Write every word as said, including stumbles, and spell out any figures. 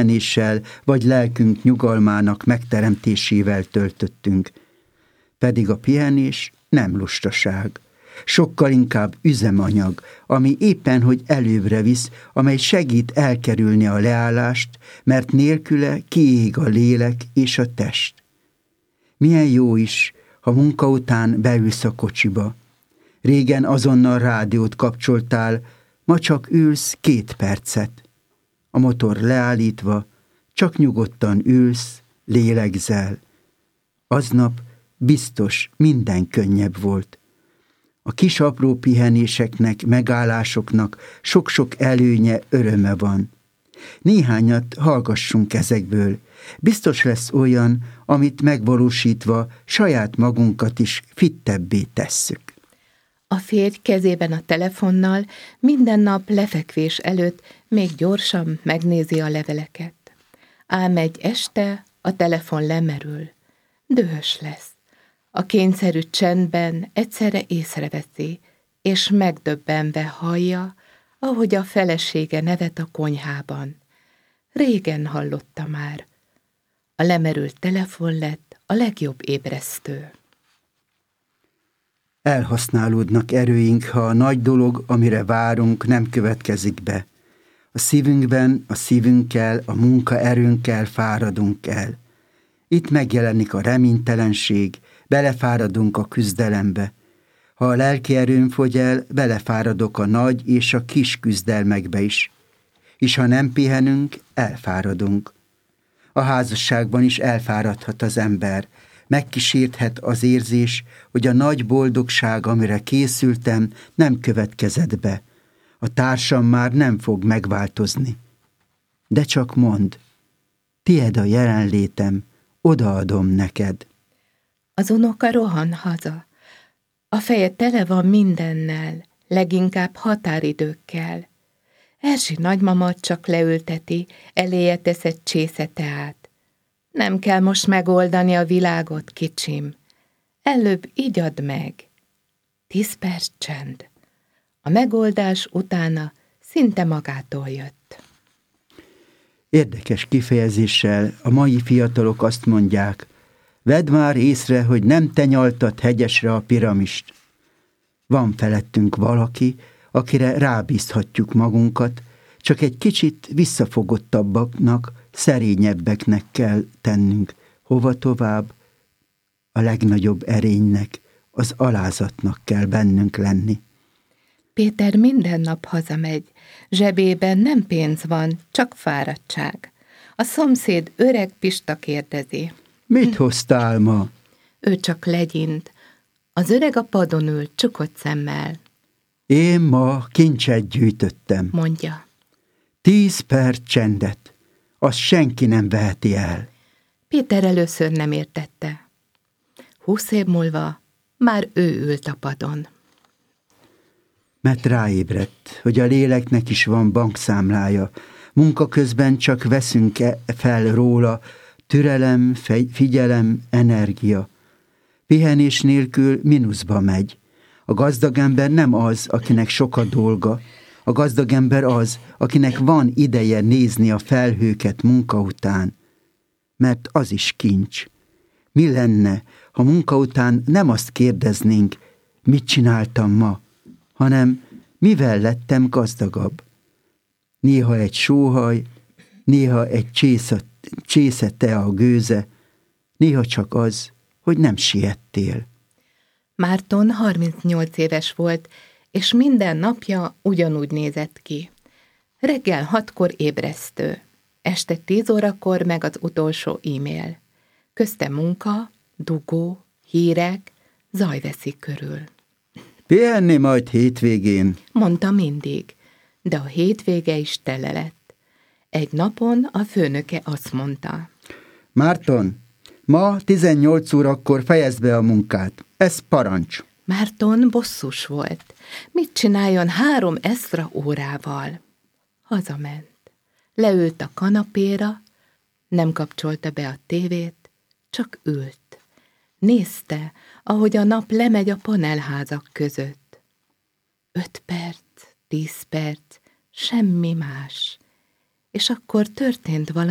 pihenéssel vagy lelkünk nyugalmának megteremtésével töltöttünk. Pedig a pihenés nem lustaság, sokkal inkább üzemanyag, ami éppen hogy előbbre visz, amely segít elkerülni a leállást, mert nélküle kiég a lélek és a test. Milyen jó is, ha munka után beülsz a kocsiba. Régen azonnal rádiót kapcsoltál, ma csak ülsz két percet. A motor leállítva, csak nyugodtan ülsz, lélegzel. Aznap biztos minden könnyebb volt. A kis apró pihenéseknek, megállásoknak sok-sok előnye, öröme van. Néhányat hallgassunk ezekből. Biztos lesz olyan, amit megvalósítva saját magunkat is fittebbé tesszük. A férj kezében a telefonnal minden nap lefekvés előtt még gyorsan megnézi a leveleket. Ám egy este a telefon lemerül. Dühös lesz. A kényszerű csendben egyszerre észreveszi, és megdöbbenve hallja, ahogy a felesége nevet a konyhában. Régen hallotta már. A lemerült telefon lett a legjobb ébresztő. Elhasználódnak erőink, ha a nagy dolog, amire várunk, nem következik be. A szívünkben, a szívünkkel, a munkaerőnkkel fáradunk el. Itt megjelenik a reménytelenség, belefáradunk a küzdelembe. Ha a lelki erőm fogy el, belefáradok a nagy és a kis küzdelmekbe is. És ha nem pihenünk, elfáradunk. A házasságban is elfáradhat az ember. Megkísérthet az érzés, hogy a nagy boldogság, amire készültem, nem következett be. A társam már nem fog megváltozni. De csak mondd, tied a jelenlétem, odaadom neked. Az unoka rohan haza. A feje tele van mindennel, leginkább határidőkkel. Erzsi nagymama csak leülteti, eléje tesz egy csésze teát. Nem kell most megoldani a világot, kicsim. Előbb igyad meg. Tíz perc csend. A megoldás utána szinte magától jött. Érdekes kifejezéssel a mai fiatalok azt mondják, vedd már észre, hogy nem te nyaltad hegyesre a piramist. Van felettünk valaki, akire rábízhatjuk magunkat, csak egy kicsit visszafogottabbaknak, szerényebbeknek kell tennünk. Hova tovább? A legnagyobb erénynek, az alázatnak kell bennünk lenni. Péter minden nap hazamegy, zsebében nem pénz van, csak fáradtság. A szomszéd öreg Pista kérdezi. Mit hoztál ma? Ő csak legyint. Az öreg a padon ül, csukott szemmel. Én ma kincset gyűjtöttem. Mondja. Tíz perc csendet. Azt senki nem veheti el. Péter először nem értette. Húsz év múlva már ő ült a padon. Mert ráébredt, hogy a léleknek is van bankszámlája. Munka közben csak veszünk fel róla türelem, figyelem, energia. Pihenés nélkül mínuszba megy. A gazdag ember nem az, akinek sok a dolga. A gazdag ember az, akinek van ideje nézni a felhőket munka után. Mert az is kincs. Mi lenne, ha munka után nem azt kérdeznénk, mit csináltam ma, hanem mivel lettem gazdagabb. Néha egy sóhaj, néha egy csésze, csésze tea a gőze, néha csak az, hogy nem siettél. Márton harmincnyolc éves volt, és minden napja ugyanúgy nézett ki. Reggel hatkor ébresztő, este tíz órakor meg az utolsó e-mail. Közte munka, dugó, hírek, zaj veszik körül. Pihenni majd hétvégén, mondta mindig, de a hétvége is tele lett. Egy napon a főnöke azt mondta. Márton, ma tizennyolc órakor fejezd be a munkát. Ez parancs. Márton bosszus volt. Mit csináljon három extra órával? Hazament. Leült a kanapéra, nem kapcsolta be a tévét, csak ült. Nézte, ahogy a nap lemegy a panelházak között. Öt perc, tíz perc, semmi más. És akkor történt valami.